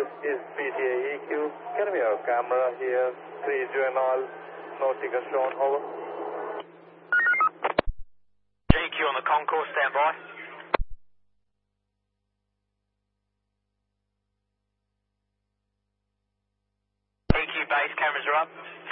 This is PTA EQ. Can we have a camera here? 30 and all. No ticker shown. Over. GQ on the concourse, stand by. EQ base cameras are up.